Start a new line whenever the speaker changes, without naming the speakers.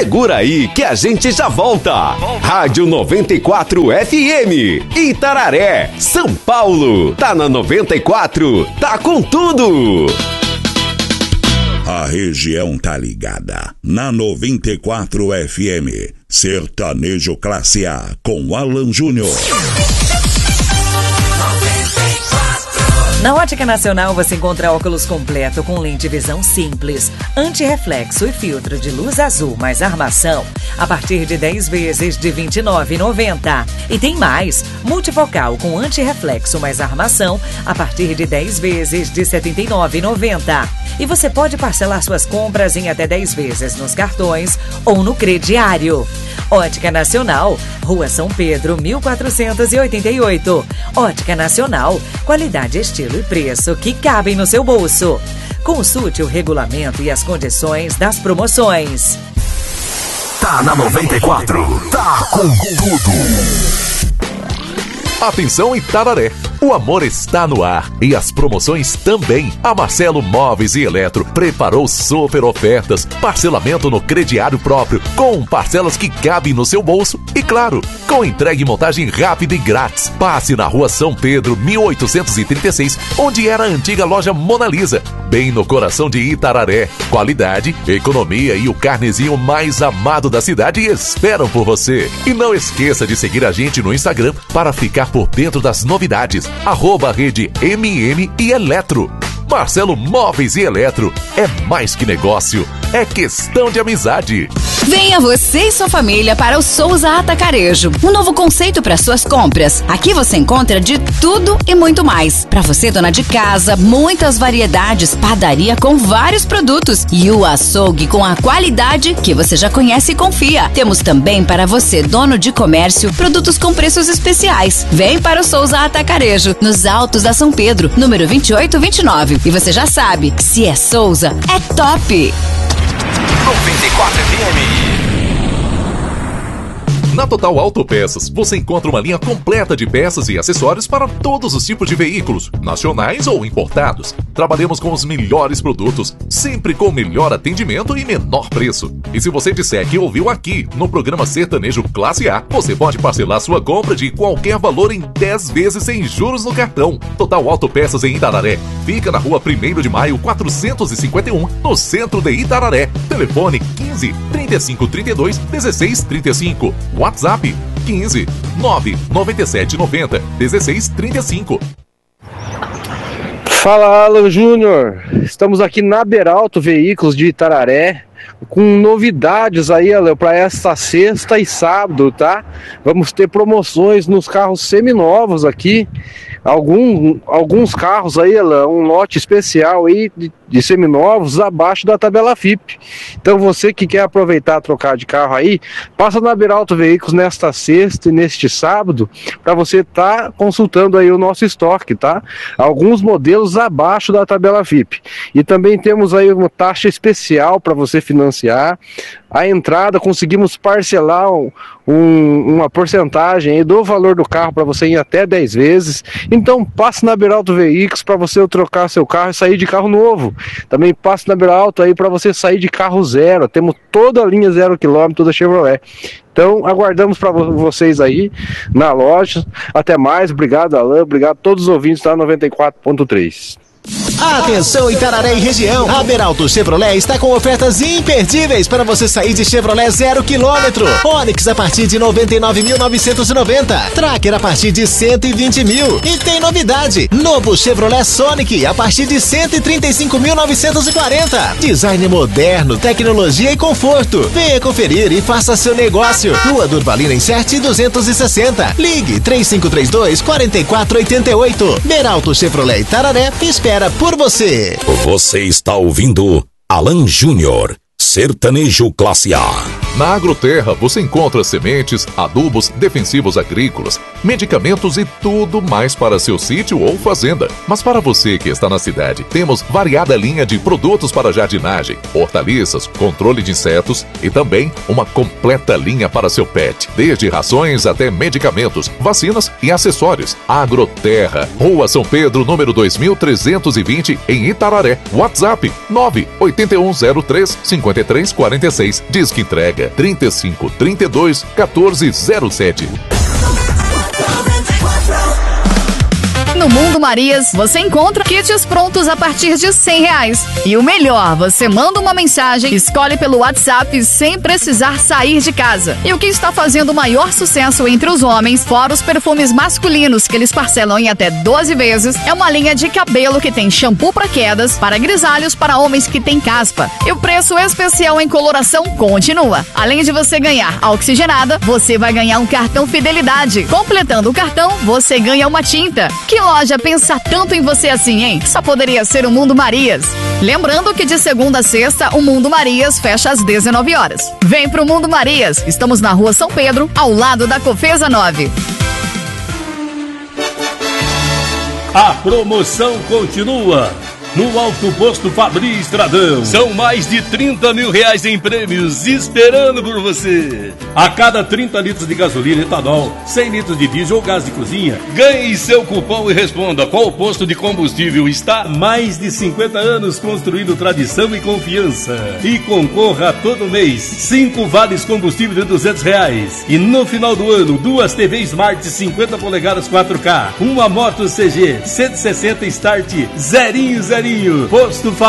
Segura aí que a gente já volta. Rádio 94 FM, Itararé, São Paulo. Tá na 94, tá com tudo.
A região tá ligada. Na 94 FM, Sertanejo Classe A, com Alan Júnior.
Na Ótica Nacional você encontra óculos completo com lente visão simples, antirreflexo e filtro de luz azul mais armação a partir de 10 vezes de R$ 29,90. E tem mais, multifocal com antirreflexo mais armação a partir de 10 vezes de R$ 79,90. E você pode parcelar suas compras em até 10 vezes nos cartões ou no crediário. Ótica Nacional, Rua São Pedro, 1488. Ótica Nacional, qualidade, estilo e preço que cabem no seu bolso. Consulte o regulamento e as condições das promoções.
Tá na 94, tá com tudo.
Atenção Itararé, o amor está no ar e as promoções também. A Marcelo Móveis e Eletro preparou super ofertas, parcelamento no crediário próprio, com parcelas que cabem no seu bolso e claro, com entrega e montagem rápida e grátis. Passe na Rua São Pedro, 1836, onde era a antiga loja Mona Lisa, bem no coração de Itararé. Qualidade, economia e o carnezinho mais amado da cidade esperam por você. E não esqueça de seguir a gente no Instagram para ficar por dentro das novidades. @rede MM e Eletro. Marcelo Móveis e Eletro. É mais que negócio, é questão de amizade.
Venha você e sua família para o Souza Atacarejo, um novo conceito para suas compras. Aqui você encontra de tudo e muito mais. Para você, dona de casa, muitas variedades, padaria com vários produtos e o açougue com a qualidade que você já conhece e confia. Temos também para você, dono de comércio, produtos com preços especiais. Vem para o Souza Atacarejo, nos Altos da São Pedro, número 2829. E você já sabe, se é Souza, é top!
94 FM.
Na Total Autopeças, você encontra uma linha completa de peças e acessórios para todos os tipos de veículos, nacionais ou importados. Trabalhamos com os melhores produtos, sempre com o melhor atendimento e menor preço. E se você disser que ouviu aqui, no programa Sertanejo Classe A, você pode parcelar sua compra de qualquer valor em 10 vezes sem juros no cartão. Total Autopeças em Itararé. Fica na Rua 1º de Maio, 451, no centro de Itararé. Telefone 15 35 32 16 35. WhatsApp 15 997 90 16 35.
Fala, Alan Júnior. Estamos aqui na Beralto Veículos de Itararé com novidades aí, Alan, para esta sexta e sábado, tá? Vamos ter promoções nos carros seminovos aqui. Alguns carros aí, Alan, um lote especial aí de seminovos abaixo da tabela FIP. Então você que quer aproveitar trocar de carro aí, passa na Beralto Veículos nesta sexta e neste sábado para você estar consultando aí o nosso estoque, tá? Alguns modelos abaixo da tabela FIP. E também temos aí uma taxa especial para você financiar. A entrada conseguimos parcelar uma porcentagem aí do valor do carro para você ir até 10 vezes. Então passe na Beralto Veículos para você trocar seu carro e sair de carro novo. Também passe na Beralto aí para você sair de carro zero. Temos toda a linha 0 km da Chevrolet. Então aguardamos para vocês aí na loja. Até mais, obrigado Alan, obrigado a todos os ouvintes da 94.3.
Atenção Itararé e região, a Beralto Chevrolet está com ofertas imperdíveis para você sair de Chevrolet 0 km. Onix a partir de 99.990, Tracker a partir de 120 mil. E tem novidade, novo Chevrolet Sonic a partir de 135.940. Design moderno, tecnologia e conforto. Venha conferir e faça seu negócio. Rua Durvalina em 7260. Ligue 3532-4488. Beralto Chevrolet Itararé espera por você.
Você está ouvindo Alan Júnior, Sertanejo Classe A.
Na Agroterra você encontra sementes, adubos, defensivos agrícolas, medicamentos e tudo mais para seu sítio ou fazenda. Mas para você que está na cidade, temos variada linha de produtos para jardinagem, hortaliças, controle de insetos e também uma completa linha para seu pet, desde rações até medicamentos, vacinas e acessórios. Agroterra, Rua São Pedro, número 2320, em Itararé. WhatsApp 98103 53 3346. Disque entrega 3532 1407.
No Mundo Marias, você encontra kits prontos a partir de R$100. E o melhor, você manda uma mensagem, escolhe pelo WhatsApp sem precisar sair de casa. E o que está fazendo o maior sucesso entre os homens, fora os perfumes masculinos que eles parcelam em até 12 vezes, é uma linha de cabelo que tem shampoo para quedas, para grisalhos, para homens que têm caspa. E o preço especial em coloração continua. Além de você ganhar a oxigenada, você vai ganhar um cartão Fidelidade. Completando o cartão, você ganha uma tinta. Que loja pensa tanto em você assim, hein? Só poderia ser o Mundo Marias. Lembrando que de segunda a sexta, o Mundo Marias fecha às 19 horas. Vem pro Mundo Marias. Estamos na Rua São Pedro, ao lado da Cofesa 9.
A promoção continua no Alto Posto Fabri Estradão. São mais de R$30 mil em prêmios esperando por você. A cada 30 litros de gasolina, etanol, 100 litros de diesel ou gás de cozinha, ganhe seu cupom e responda qual posto de combustível está há mais de 50 anos construindo tradição e confiança. E concorra todo mês 5 vales combustível de R$200. E no final do ano, 2 TV Smart 50 polegadas 4K, uma moto CG 160 Start 0. Posto